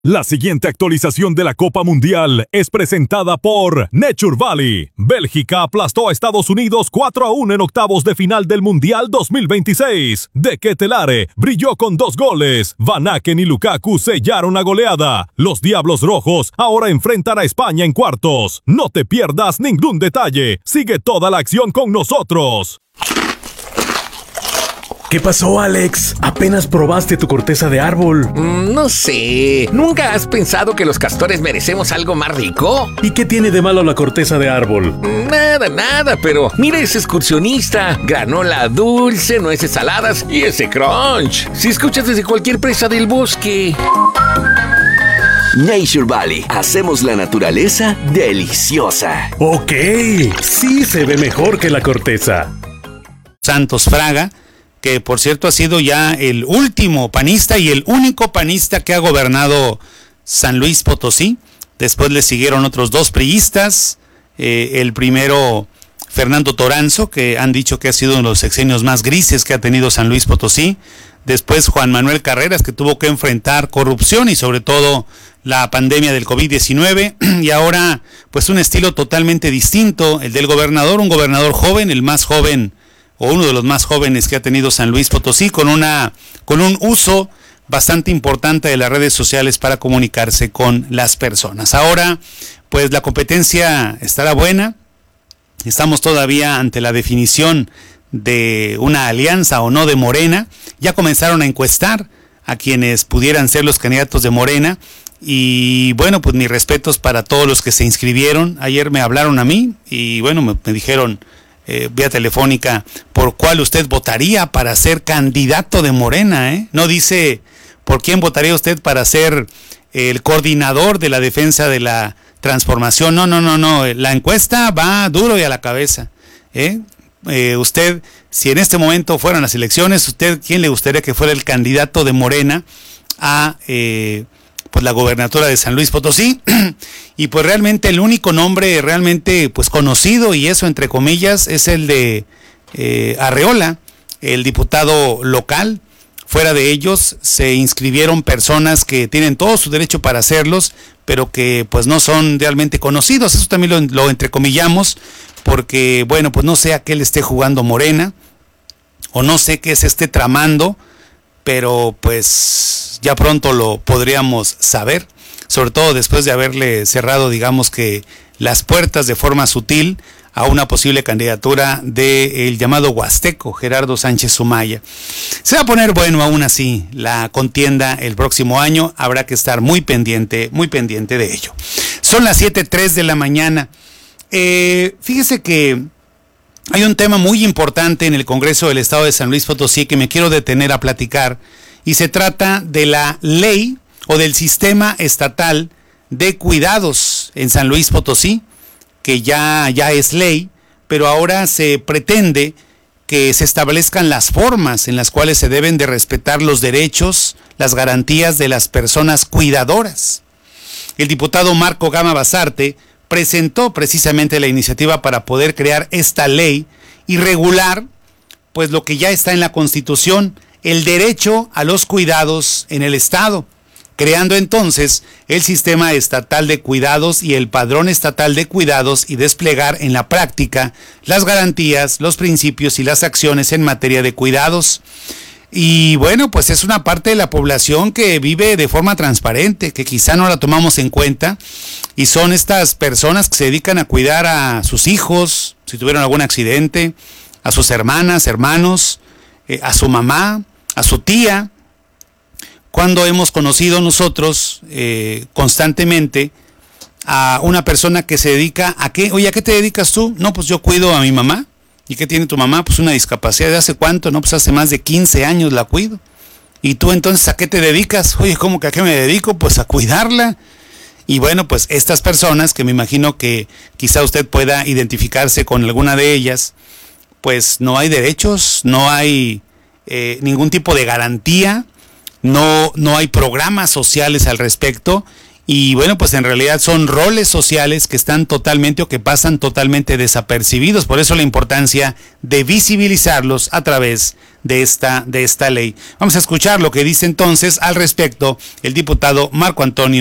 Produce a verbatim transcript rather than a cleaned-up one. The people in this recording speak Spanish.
La siguiente actualización de la Copa Mundial es presentada por Nature Valley. Bélgica aplastó a Estados Unidos cuatro a uno en octavos de final del Mundial dos mil veintiséis. De Ketelare brilló con dos goles. Van Aken y Lukaku sellaron la goleada. Los Diablos Rojos ahora enfrentan a España en cuartos. No te pierdas ningún detalle. Sigue toda la acción con nosotros. ¿Qué pasó, Alex? Apenas probaste tu corteza de árbol. Mm, no sé. ¿Nunca has pensado que los castores merecemos algo más rico? ¿Y qué tiene de malo la corteza de árbol? Nada, nada, pero mira ese excursionista. Granola dulce, nueces saladas y ese crunch. Si escuchas desde cualquier presa del bosque. Nature Valley. Hacemos la naturaleza deliciosa. Ok, sí se ve mejor que la corteza. Santos Fraga, que por cierto ha sido ya el último panista y el único panista que ha gobernado San Luis Potosí. Después le siguieron otros dos priistas, eh, el primero Fernando Toranzo, que han dicho que ha sido uno de los sexenios más grises que ha tenido San Luis Potosí. Después Juan Manuel Carreras, que tuvo que enfrentar corrupción y sobre todo la pandemia del COVID diecinueve. Y ahora pues un estilo totalmente distinto, el del gobernador, un gobernador joven, el más joven o uno de los más jóvenes que ha tenido San Luis Potosí, con una con un uso bastante importante de las redes sociales para comunicarse con las personas. Ahora, pues la competencia estará buena. Estamos todavía ante la definición de una alianza o no de Morena. Ya comenzaron a encuestar a quienes pudieran ser los candidatos de Morena. Y bueno, pues mis respetos para todos los que se inscribieron. Ayer me hablaron a mí y bueno, me, me dijeron Eh, vía telefónica, ¿por cuál usted votaría para ser candidato de Morena? ¿eh? No dice por quién votaría usted para ser el coordinador de la defensa de la transformación. No, no, no, no. La encuesta va duro y a la cabeza. ¿eh? Eh, usted, si en este momento fueran las elecciones, ¿usted quién le gustaría que fuera el candidato de Morena a eh, pues la gobernatura de San Luis Potosí? Y pues realmente el único nombre realmente pues conocido, y eso entre comillas, es el de eh, Arreola, el diputado local. Fuera de ellos se inscribieron personas que tienen todo su derecho para hacerlos, pero que pues no son realmente conocidos. Eso también lo, lo entrecomillamos, porque bueno, pues no sé a qué le esté jugando Morena, o no sé qué se esté tramando, pero pues ya pronto lo podríamos saber, sobre todo después de haberle cerrado, digamos que las puertas de forma sutil a una posible candidatura del llamado Huasteco, Gerardo Sánchez Sumaya. Se va a poner bueno aún así la contienda el próximo año, habrá que estar muy pendiente, muy pendiente de ello. Son las siete tres de la mañana. Eh, fíjese que hay un tema muy importante en el Congreso del Estado de San Luis Potosí que me quiero detener a platicar, y se trata de la ley o del sistema estatal de cuidados en San Luis Potosí, que ya, ya es ley, pero ahora se pretende que se establezcan las formas en las cuales se deben de respetar los derechos, las garantías de las personas cuidadoras. El diputado Marco Gama Basarte presentó precisamente la iniciativa para poder crear esta ley y regular pues lo que ya está en la Constitución, el derecho a los cuidados en el Estado, creando entonces el sistema estatal de cuidados y el padrón estatal de cuidados, y desplegar en la práctica las garantías, los principios y las acciones en materia de cuidados. Y bueno, pues es una parte de la población que vive de forma transparente, que quizá no la tomamos en cuenta, y son estas personas que se dedican a cuidar a sus hijos, si tuvieron algún accidente, a sus hermanas, hermanos, eh, a su mamá, a su tía. Cuando hemos conocido nosotros eh, constantemente a una persona que se dedica a qué, oye, ¿a qué te dedicas tú? No, pues yo cuido a mi mamá. ¿Y qué tiene tu mamá? Pues una discapacidad. ¿De hace cuánto? No, pues hace más de quince años la cuido. ¿Y tú entonces a qué te dedicas? Oye, ¿cómo que a qué me dedico? Pues a cuidarla. Y bueno, pues estas personas, que me imagino que quizá usted pueda identificarse con alguna de ellas, pues no hay derechos, no hay eh, ningún tipo de garantía, no, no hay programas sociales al respecto, Y bueno, pues en realidad son roles sociales que están totalmente o que pasan totalmente desapercibidos. Por eso la importancia de visibilizarlos a través de esta, de esta ley. Vamos a escuchar lo que dice entonces al respecto el diputado Marco Antonio